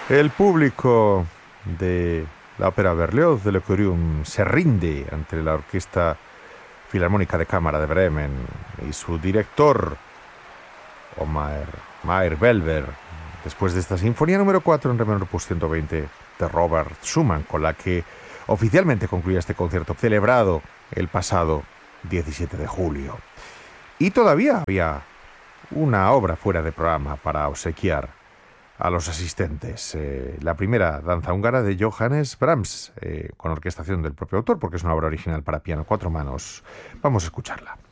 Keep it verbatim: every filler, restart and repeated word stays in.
El público de la Ópera Berlioz de l'Aquarium se rinde ante la Orquesta Filarmónica de Cámara de Bremen y su director, Omer Meyer-Belber, después de esta sinfonía número cuatro en re menor opus ciento veinte de Robert Schumann, con la que oficialmente concluía este concierto celebrado el pasado diecisiete de julio. Y todavía había una obra fuera de programa para obsequiar a los asistentes. Eh, la primera, danza húngara de Johannes Brahms, eh, con orquestación del propio autor, porque es una obra original para piano, cuatro manos. Vamos a escucharla.